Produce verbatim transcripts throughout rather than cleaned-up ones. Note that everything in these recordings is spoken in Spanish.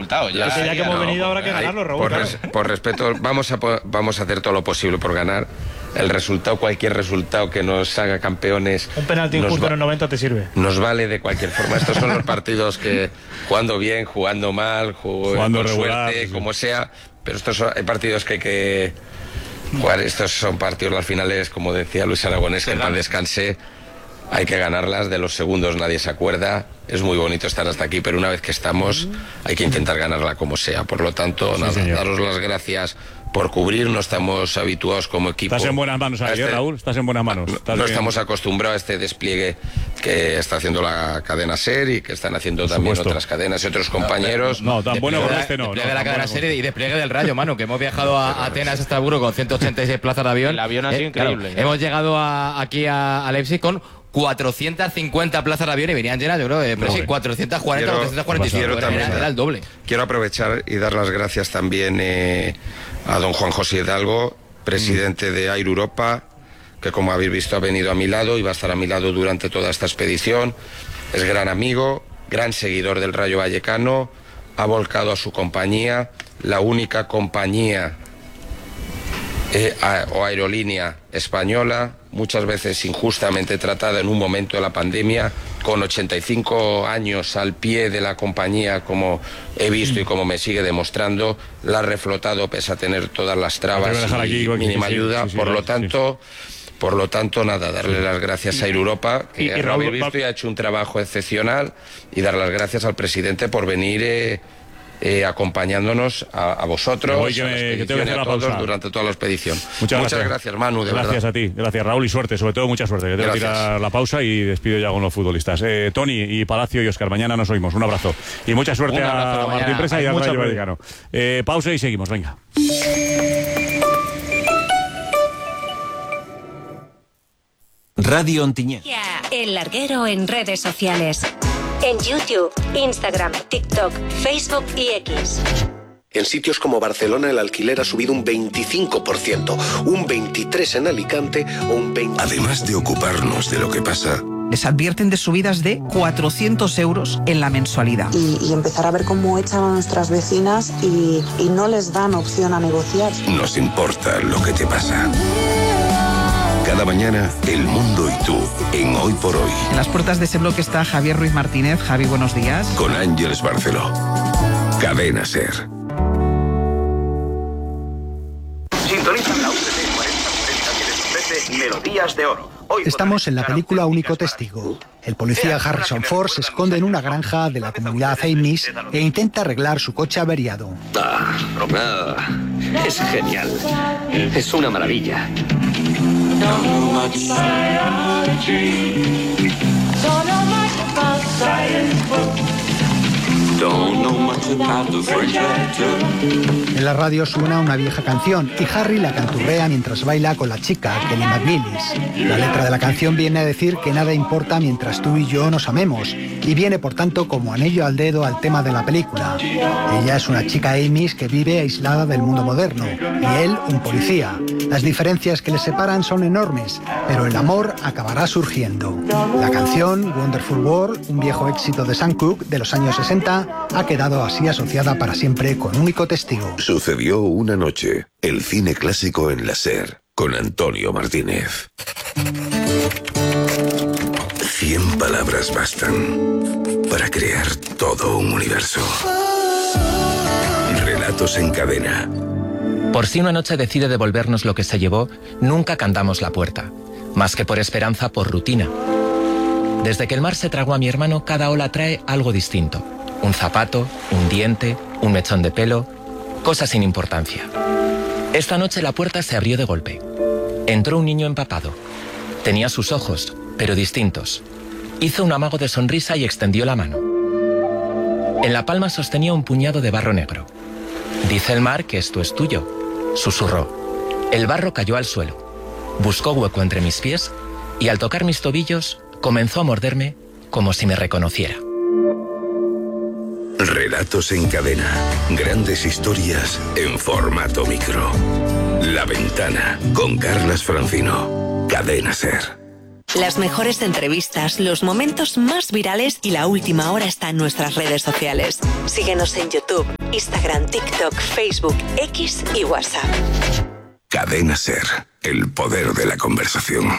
resultado. Ya, ya, ya que hemos no, venido habrá que ganarlo, Raúl. Por, claro. res, por respeto, vamos a, vamos a hacer todo lo posible por ganar. El resultado, cualquier resultado que nos haga campeones... Un penalti injusto en el noventa te sirve. Nos vale de cualquier forma. Estos son los partidos que, jugando bien, jugando mal, jugando con regular, suerte, sí. como sea, pero estos son, hay partidos que hay que jugar. Estos son partidos, las finales, como decía Luis Aragonés, que en paz descanse, hay que ganarlas. De los segundos nadie se acuerda. Es muy bonito estar hasta aquí, pero una vez que estamos, hay que intentar ganarla como sea. Por lo tanto, sí, nada, daros las gracias por cubrir. No estamos habituados como equipo. Estás en buenas manos ahí, este, Raúl. Estás en buenas manos. No, no estamos acostumbrados a este despliegue que está haciendo la cadena SER y que están haciendo por también supuesto. Otras cadenas y otros compañeros. No, no tan bueno como este no. Despliegue no, de la cadena bueno SER y despliegue del Rayo, mano, que hemos viajado a Atenas, Estrasburgo con ciento ochenta y seis plazas de avión. El avión ha sido eh, increíble. Claro, hemos llegado a, aquí a, a Leipzig con cuatrocientas cincuenta plazas de avión y venían llenas, yo creo, eh, pero sí, cuatrocientas cuarenta, quiero, cuatrocientas cuarenta y cinco, era, también, era el doble. Quiero aprovechar y dar las gracias también eh, a don Juan José Hidalgo, presidente mm. de Air Europa, que como habéis visto ha venido a mi lado y va a estar a mi lado durante toda esta expedición. Es gran amigo, gran seguidor del Rayo Vallecano, ha volcado a su compañía, la única compañía eh, a, o aerolínea española, muchas veces injustamente tratada en un momento de la pandemia, con ochenta y cinco años al pie de la compañía, como he visto y como me sigue demostrando, la ha reflotado pese a tener todas las trabas y aquí, mínima sí, ayuda, sí, sí, por sí, lo tanto... Sí. Por lo tanto, nada, darle las gracias a Air Europa, que y, y lo habéis visto y ha hecho un trabajo excepcional, y dar las gracias al presidente por venir eh, eh, acompañándonos a, a vosotros, voy, que me, a la expedición y a todos pausa. Durante toda la expedición. Muchas, Muchas gracias. gracias, Manu, de gracias verdad. a ti, gracias Raúl, y suerte, sobre todo mucha suerte, que tengo que tirar la pausa y despido ya con los futbolistas. Eh, Tony y Palacio y Óscar, mañana nos oímos, un abrazo. Y mucha suerte a, a Martín Presa y al Rayo Vallecano. Eh, pausa y seguimos, venga. Radio Ontinyent. El Larguero en redes sociales. En YouTube, Instagram, TikTok, Facebook y X. En sitios como Barcelona el alquiler ha subido un veinticinco por ciento, un veintitrés por ciento en Alicante o un veinte por ciento. Además de ocuparnos de lo que pasa, les advierten de subidas de cuatrocientos euros en la mensualidad. Y, y empezar a ver cómo echan a nuestras vecinas y, y no les dan opción a negociar. Nos importa lo que te pasa. Cada mañana, el mundo y tú, en Hoy por Hoy. En las puertas de ese bloque está Javier Ruiz Martínez. Javi, buenos días. Con Ángeles Barceló. Cadena SER. Sintonizan la U T C cuarenta sesenta que les ofrece Melodías de Oro. Hoy Estamos en la película Único Testigo. El policía Harrison Ford se esconde en una granja de la comunidad Amish e intenta arreglar su coche averiado. Ah, ah, es genial. Es una maravilla. En la radio suena una vieja canción y Harry la canturrea mientras baila con la chica, Kelly McGillis. La letra de la canción viene a decir que nada importa mientras tú y yo nos amemos, y viene por tanto como anillo al dedo al tema de la película. Ella es una chica Amish que vive aislada del mundo moderno, y él un policía. Las diferencias que les separan son enormes, pero el amor acabará surgiendo. La canción Wonderful World, un viejo éxito de Sam Cooke de los años sesenta, ha quedado así asociada para siempre con Único Testigo. Sucedió una noche, el cine clásico en la SER, con Antonio Martínez. Cien palabras bastan para crear todo un universo. Relatos en cadena. Por si una noche decide devolvernos lo que se llevó, nunca cantamos la puerta. Más que por esperanza, por rutina. Desde que el mar se tragó a mi hermano, cada ola trae algo distinto. Un zapato, un diente, un mechón de pelo, cosas sin importancia. Esta noche la puerta se abrió de golpe. Entró un niño empapado. Tenía sus ojos, pero distintos. Hizo un amago de sonrisa y extendió la mano. En la palma sostenía un puñado de barro negro. Dice el mar que esto es tuyo, susurró. El barro cayó al suelo. Buscó hueco entre mis pies y al tocar mis tobillos comenzó a morderme como si me reconociera. Relatos en cadena. Grandes historias en formato micro. La Ventana con Carlas Francino. Cadena SER. Las mejores entrevistas, los momentos más virales y la última hora está en nuestras redes sociales. Síguenos en YouTube, Instagram, TikTok, Facebook, X y WhatsApp. Cadena Ser, el poder de la conversación.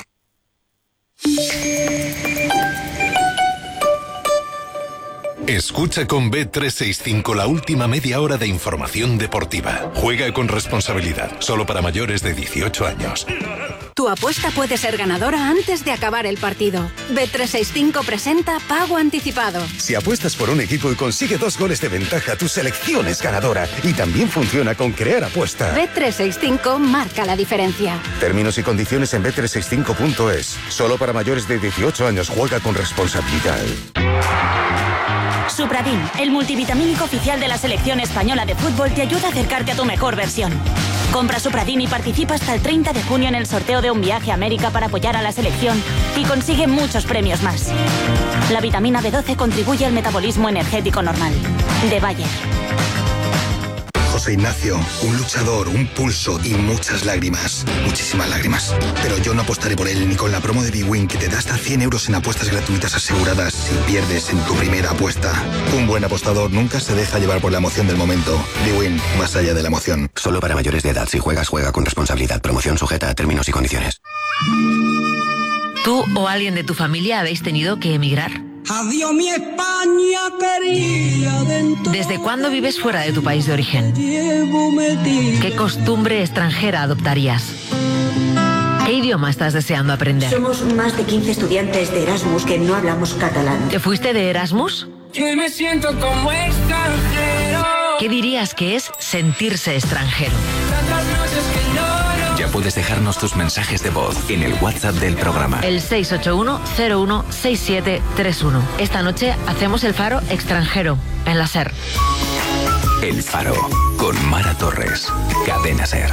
Escucha con B trescientos sesenta y cinco la última media hora de información deportiva. Juega con responsabilidad, solo para mayores de dieciocho años. Tu apuesta puede ser ganadora antes de acabar el partido. B trescientos sesenta y cinco presenta Pago Anticipado. Si apuestas por un equipo y consigue dos goles de ventaja, tu selección es ganadora. Y también funciona con Crear Apuesta. B trescientos sesenta y cinco marca la diferencia. Términos y condiciones en B trescientos sesenta y cinco punto es. Solo para mayores de dieciocho años. Juega con responsabilidad. Supradin, el multivitamínico oficial de la selección española de fútbol, te ayuda a acercarte a tu mejor versión. Compra Supradin y participa hasta el treinta de junio en el sorteo de un viaje a América para apoyar a la selección y consigue muchos premios más. La vitamina B doce contribuye al metabolismo energético normal. De Bayer. José Ignacio, un luchador, un pulso y muchas lágrimas. Muchísimas lágrimas. Pero yo no apostaré por él ni con la promo de Bwin que te da hasta cien euros en apuestas gratuitas aseguradas si pierdes en tu primera apuesta. Un buen apostador nunca se deja llevar por la emoción del momento. Bwin, más allá de la emoción. Solo para mayores de edad. Si juegas, juega con responsabilidad. Promoción sujeta a términos y condiciones. ¿Tú o alguien de tu familia habéis tenido que emigrar? Adiós mi España querida. ¿Desde cuándo vives fuera de tu país de origen? ¿Qué costumbre extranjera adoptarías? ¿Qué idioma estás deseando aprender? Somos más de quince estudiantes de Erasmus que no hablamos catalán. ¿Te fuiste de Erasmus? Que me siento como extranjero. ¿Qué dirías que es sentirse extranjero? Tantas noches que lloro. Ya puedes dejarnos tus mensajes de voz en el WhatsApp del programa. El seis ocho uno cero uno seis siete tres uno. Esta noche hacemos el Faro extranjero en la SER. El Faro con Mara Torres. Cadena SER.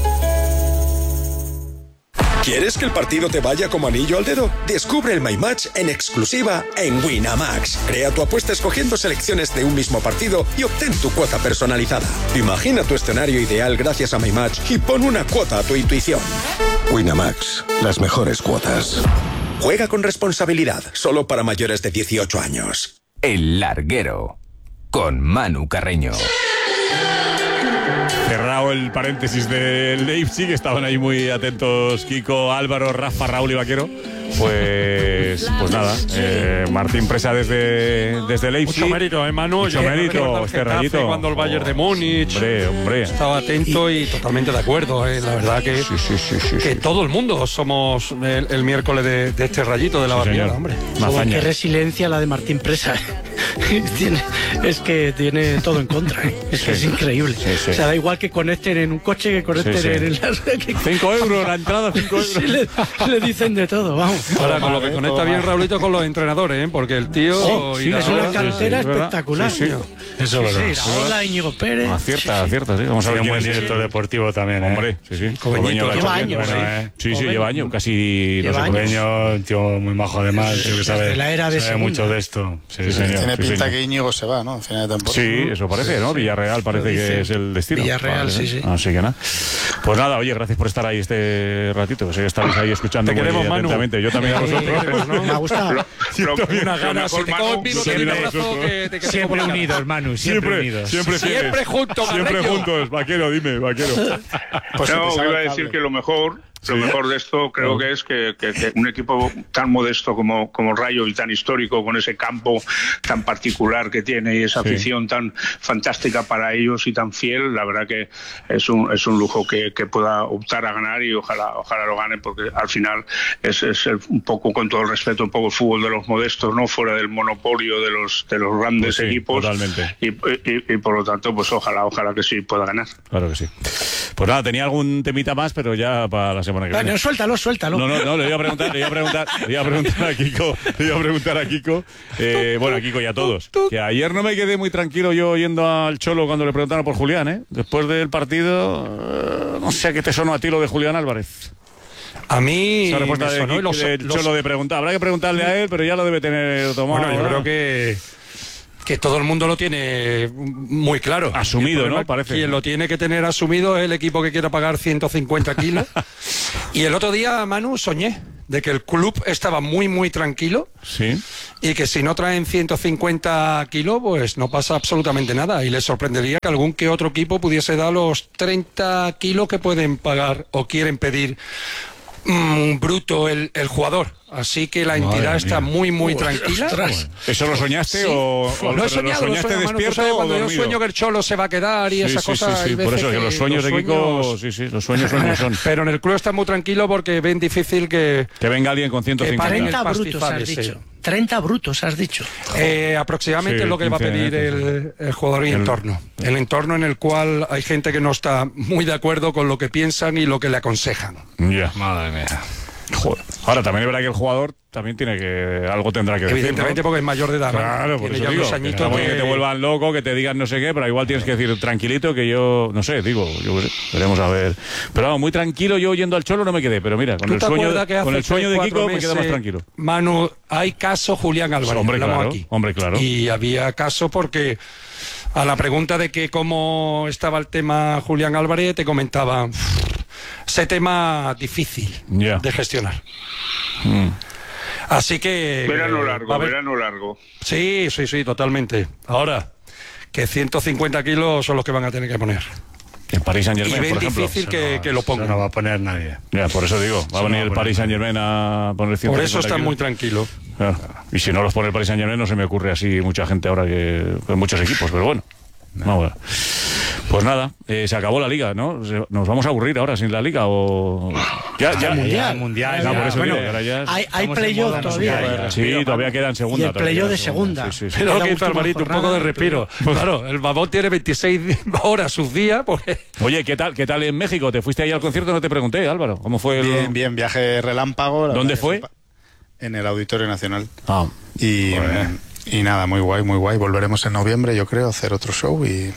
¿Quieres que el partido te vaya como anillo al dedo? Descubre el My Match en exclusiva en Winamax. Crea tu apuesta escogiendo selecciones de un mismo partido y obtén tu cuota personalizada. Imagina tu escenario ideal gracias a My Match y pon una cuota a tu intuición. Winamax, las mejores cuotas. Juega con responsabilidad, solo para mayores de dieciocho años. El Larguero, con Manu Carreño. Cerrado el paréntesis del Leipzig, estaban ahí muy atentos Kiko, Álvaro, Rafa, Raúl y Vaquero. Pues, pues nada, eh, Martín Presa desde, desde Leipzig. Mucho mérito, ¿eh, Manu? Mucho Yo mérito, este rayito. Cuando el Bayern de Múnich. Hombre, hombre. Estaba atento y, y totalmente de acuerdo, ¿eh? La verdad que, sí, sí, sí, sí, que sí. todo el mundo somos el, el miércoles de, de este rayito de la sí, barriada, hombre. Qué resiliencia la de Martín Presa. tiene, es que tiene todo en contra, ¿eh? Es que sí, es increíble. Sí, sí. O sea, da igual que conecten en un coche, que conecten sí, sí. en el... cinco euros, la entrada, cinco euros. Sí, le, le dicen de todo, vamos. Ahora, con lo que conecta bien Raulito con los entrenadores, ¿eh? Porque el tío... Oh, sí, es una cantera sí, sí, espectacular. Sí, sí. Eso es verdad. Sí, hola, Íñigo Pérez. Acierta, acierta, sí. Vamos a ver un quién buen es director el... deportivo también, ¿eh? Hombre, sí, sí. Cobeñito, lleva años. Bueno, ¿eh? Sí, sí, lleva años, casi... Lleva no sé, Cobeño, un tío muy majo además, tío que sabe, la era de sabe mucho de esto. Sí, sí, señor. Tiene sí, pinta señor. que Íñigo se va, ¿no? Al final de temporada. Sí, eso parece, ¿no? Villarreal parece que es el destino. Villarreal, vale, sí, sí. Así que nada. Pues nada, oye, gracias por estar ahí este ratito, que sé que estáis ahí escuchando muy queremos, atentamente. Manu. Yo también a vosotros. ¿no? Me ha gustado. Una gana, si te cojo el pino, te el abrazo que te Siempre unidos, Manu, siempre unidos. Siempre, siempre juntos, siempre juntos. Vaquero, dime, Vaquero. Pues no, iba a decir que lo mejor... Lo sí. mejor de esto creo que es que, que, que un equipo tan modesto como, como Rayo y tan histórico, con ese campo tan particular que tiene y esa sí. afición tan fantástica para ellos y tan fiel, la verdad que es un, es un lujo que, que pueda optar a ganar y ojalá, ojalá lo gane, porque al final es, es el, un poco, con todo el respeto, un poco el fútbol de los modestos, ¿no? Fuera del monopolio de los, de los grandes pues sí, equipos. Totalmente. Y, y, y por lo tanto, pues ojalá, ojalá que sí pueda ganar. Claro que sí. Pues nada, tenía algún temita más, pero ya para la semana que viene. No, suéltalo, suéltalo. No, no, no, le iba a preguntar, le iba a preguntar, le iba a preguntar a Kiko, le iba a preguntar a Kiko, eh, bueno, a Kiko y a todos, que ayer no me quedé muy tranquilo yo oyendo al Cholo cuando le preguntaron por Julián, ¿eh? Después del partido, eh, no sé qué te sonó a ti lo de Julián Álvarez. A mí esa respuesta me sonó de, y los, del los... Cholo de preguntar, habrá que preguntarle a él, pero ya lo debe tener tomado. Bueno, yo creo que... que todo el mundo lo tiene muy claro. Asumido, ¿no? Parece. Quien lo tiene que tener asumido es el equipo que quiera pagar ciento cincuenta kilos. Y el otro día, Manu, soñé de que el club estaba muy, muy tranquilo. Sí. Y que si no traen ciento cincuenta kilos, pues no pasa absolutamente nada. Y les sorprendería que algún que otro equipo pudiese dar los treinta kilos que pueden pagar o quieren pedir mmm, bruto el, el jugador. Así que la entidad Madre está mía. muy, muy Uy, tranquila. Ostras. ¿Eso lo soñaste sí. o, o lo he soñado? ¿Lo soñaste lo sueño, despierto mano, o cuando dormido? yo sueño que el Cholo se va a quedar y sí, esa sí, cosa. Sí, sí, por eso que, que los sueños de Kiko, sueños... sí, sí, los sueños son son. Pero en el club está muy tranquilo porque ven difícil que... Que venga alguien con ciento cincuenta. treinta brutos has dicho. treinta brutos has dicho. Eh, aproximadamente sí, es lo que va a pedir el, el jugador y el entorno. El entorno en el cual hay gente que no está muy de acuerdo con lo que piensan y lo que le aconsejan. Ya, yeah. Madre mía. Joder. Ahora, también es verdad que el jugador también tiene que... Algo tendrá que decir, evidentemente, ¿no? Porque es mayor de edad. Claro, por eso digo. Que, que te vuelvan loco, que te digan no sé qué, pero igual tienes que decir tranquilito que yo... No sé, digo, yo veremos a ver. Pero vamos, muy tranquilo yo yendo al Cholo no me quedé, pero mira, con el sueño, con el sueño de Kiko meses, me quedo más tranquilo. Manu, hay caso Julián Álvarez. Pues hombre, claro, aquí. hombre, claro. Y había caso porque... A la pregunta de que cómo estaba el tema Julián Álvarez, te comentaba ese tema difícil yeah. de gestionar. Mm. Así que... Verano largo, ver... verano largo. Sí, sí, sí, totalmente. Ahora, que ciento cincuenta kilos son los que van a tener que poner. En Paris Saint-Germain, por ejemplo. Es difícil que, no, que lo pongan. Eso no va a poner nadie. Ya, por eso digo, va a venir no el Paris Saint-Germain a poner ciento cincuenta Por eso está kilos. muy tranquilo. Claro. Y si no los pone el Paris Saint-Germain, no se me ocurre así mucha gente ahora que... En muchos equipos, pero bueno. No. Vamos a ver. Pues nada, eh, se acabó la liga, ¿no? ¿Nos vamos a aburrir ahora sin la liga o...? Ya, ya, mundial. mundial no, ya. por eso Bueno, digo, ahora ya hay hay playoff todavía. Sí, todavía, todavía queda en segunda. Y el playoff de segunda. Sí, sí, sí. Pero que Alvarito, un poco de respiro. Claro, el babón tiene veintiséis horas sus días. Porque... Oye, ¿qué tal, ¿qué tal en México? ¿Te fuiste ahí al concierto? No te pregunté, Álvaro. ¿Cómo fue el...? Bien, bien, viaje relámpago. ¿Dónde fue? En el Auditorio Nacional. Ah. Y... Bueno. Y nada, muy guay, muy guay. Volveremos en noviembre, yo creo, a hacer otro show y,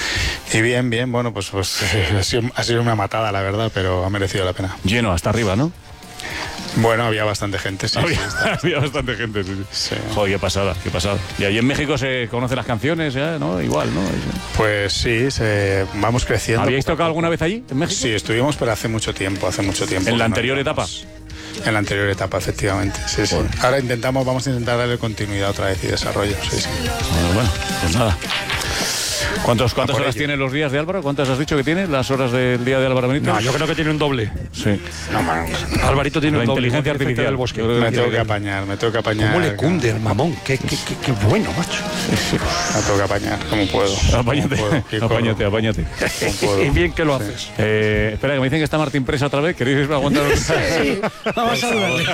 y bien, bien. Bueno, pues, pues ha, sido, ha sido una matada, la verdad, pero ha merecido la pena. Lleno hasta arriba, ¿no? Bueno, había bastante gente, sí. Había, sí, había bastante gente, sí. sí. Joder, qué pasada, qué pasada. Y allí en México se conocen las canciones, ya, ¿no? Igual, ¿no? Pues sí, se, vamos creciendo. ¿Habíais tocado alguna vez allí, en México? Sí, estuvimos, pero hace mucho tiempo, hace mucho tiempo. ¿En la anterior etapa? En la anterior etapa, efectivamente. Sí, sí. Ahora intentamos, vamos a intentar darle continuidad otra vez y desarrollo. Sí, sí. Bueno, bueno, pues nada. ¿Cuántos, ¿Cuántas horas tiene los días de Álvaro? ¿Cuántas has dicho que tiene las horas del día de Álvaro Benítez? No, yo creo que tiene un doble. Sí. No, man, Alvarito tiene la un doble. Inteligencia artificial del bosque. Me tengo que apañar, me tengo que apañar. ¿Cómo le cunde el mamón? Qué, qué, qué, qué bueno, macho. Me tengo que apañar, como puedo. Apáñate, puedo? apáñate, apáñate. Y bien que lo haces. Sí. Eh, espera, que me dicen que está Martín Presa otra vez. ¿Queréis aguantar? Sí, vamos a darle.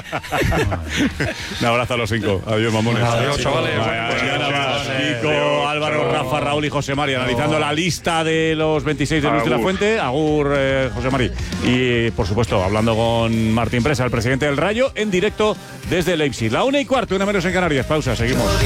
Un abrazo a los cinco. Adiós, mamones. Adiós, chavales. Mañana más. Kiko, Álvaro, Rafa, Raúl y José María analizando la lista de los veintiséis de Luis de la Fuente. Agur, eh, José María. Y, por supuesto, hablando con Martín Presa, el presidente del Rayo, en directo desde Leipzig. La una y cuarto, una menos en Canarias. Pausa, seguimos.